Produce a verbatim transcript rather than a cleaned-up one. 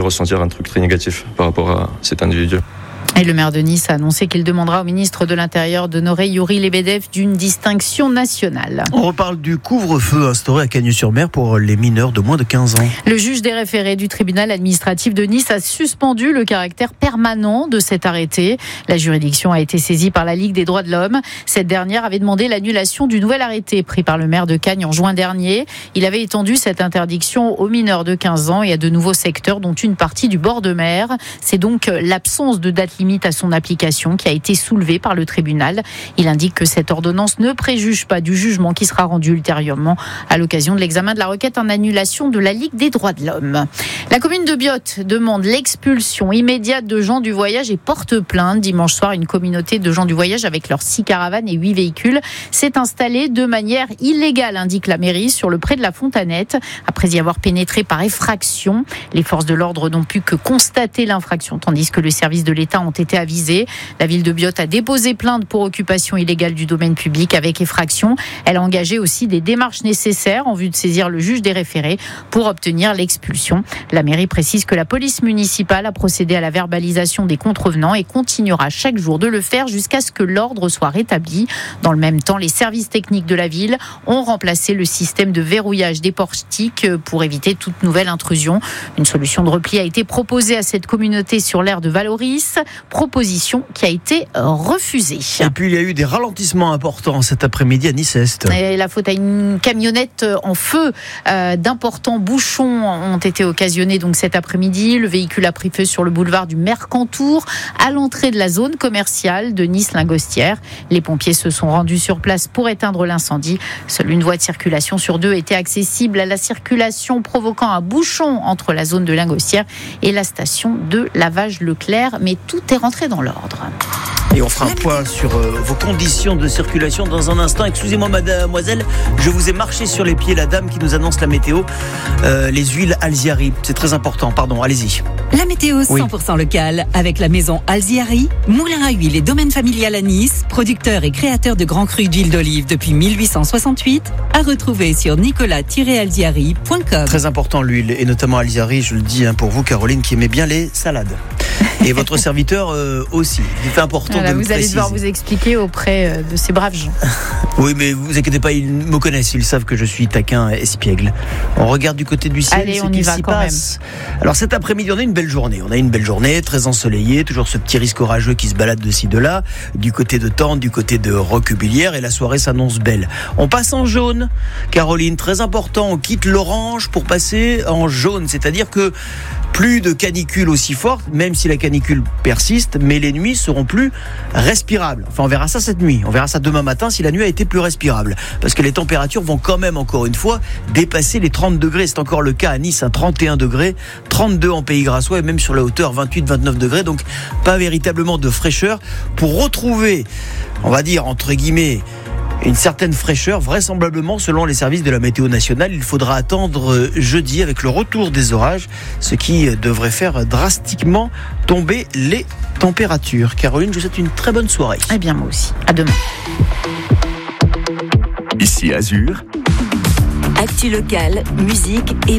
ressentir un truc très négatif par rapport à cet individu. Et le maire de Nice a annoncé qu'il demandera au ministre de l'Intérieur d'honorer Youri Lebedev d'une distinction nationale. On reparle du couvre-feu instauré à Cagnes-sur-Mer pour les mineurs de moins de quinze ans. Le juge des référés du tribunal administratif de Nice a suspendu le caractère permanent de cet arrêté. La juridiction a été saisie par la Ligue des droits de l'homme. Cette dernière avait demandé l'annulation du nouvel arrêté pris par le maire de Cagnes en juin dernier. Il avait étendu cette interdiction aux mineurs de quinze ans et à de nouveaux secteurs, dont une partie du bord de mer. C'est donc l'absence de date limite à son application qui a été soulevée par le tribunal. Il indique que cette ordonnance ne préjuge pas du jugement qui sera rendu ultérieurement à l'occasion de l'examen de la requête en annulation de la Ligue des droits de l'homme. La commune de Biot demande l'expulsion immédiate de gens du voyage et porte plainte. Dimanche soir, une communauté de gens du voyage avec leurs six caravanes et huit véhicules s'est installée de manière illégale, indique la mairie, sur le pré de la Fontanette. Après y avoir pénétré par effraction, les forces de l'ordre n'ont pu que constater l'infraction, tandis que le service de l'État ont été avisés. La ville de Biot a déposé plainte pour occupation illégale du domaine public avec effraction. Elle a engagé aussi des démarches nécessaires en vue de saisir le juge des référés pour obtenir l'expulsion. La mairie précise que la police municipale a procédé à la verbalisation des contrevenants et continuera chaque jour de le faire jusqu'à ce que l'ordre soit rétabli. Dans le même temps, les services techniques de la ville ont remplacé le système de verrouillage des portiques pour éviter toute nouvelle intrusion. Une solution de repli a été proposée à cette communauté sur l'aire de Valoris. Proposition qui a été refusée. Et puis il y a eu des ralentissements importants cet après-midi à Nice-Est. Et la faute à une camionnette en feu. Euh, d'importants bouchons ont été occasionnés donc cet après-midi. Le véhicule a pris feu sur le boulevard du Mercantour, à l'entrée de la zone commerciale de Nice-Lingostière. Les pompiers se sont rendus sur place pour éteindre l'incendie. Seule une voie de circulation sur deux était accessible à la circulation, provoquant un bouchon entre la zone de Lingostière et la station de lavage Leclerc. Mais tout est rentré dans l'ordre. Et on fera un point sur euh, vos conditions de circulation dans un instant. Excusez-moi mademoiselle, je vous ai marché sur les pieds, la dame qui nous annonce la météo. Euh, les huiles Alziari, c'est très important, pardon, allez-y. La météo cent pour cent oui. locale avec la maison Alziari, moulin à huile et domaine familial à Nice, producteur et créateur de grands crus d'huile d'olive depuis mille huit cent soixante-huit, à retrouver sur nicolas tiret alziari point com. Très important l'huile, et notamment Alziari, je le dis hein, pour vous Caroline qui aimait bien les salades. Et votre serviteur euh, aussi. C'est important voilà, de vous le allez préciser. devoir vous expliquer auprès de ces braves gens. Oui, mais vous inquiétez pas, ils me connaissent, ils savent que je suis taquin et espiègle. On regarde du côté du ciel, allez, ce on qui y va s'y quand passe. Même. Alors cet après-midi, on a une belle journée. On a une belle journée, très ensoleillée, toujours ce petit risque orageux qui se balade de ci de là, du côté de Tente, du côté de Roquebillière, et la soirée s'annonce belle. On passe en jaune, Caroline, très important. On quitte l'orange pour passer en jaune, c'est-à-dire que plus de canicule aussi forte, même si la canicule persiste, mais les nuits seront plus respirables. Enfin, on verra ça cette nuit. On verra ça demain matin si la nuit a été plus respirable. Parce que les températures vont quand même, encore une fois, dépasser les trente degrés. C'est encore le cas à Nice, hein, trente et un degrés, trente-deux en Pays Grassois et même sur la hauteur vingt-huit vingt-neuf degrés. Donc, pas véritablement de fraîcheur. Pour retrouver, on va dire, entre guillemets, une certaine fraîcheur, vraisemblablement, selon les services de la météo nationale, il faudra attendre jeudi avec le retour des orages, ce qui devrait faire drastiquement tomber les températures. Caroline, je vous souhaite une très bonne soirée. Eh bien, moi aussi. À demain. Ici Azur. Actu locale, musique et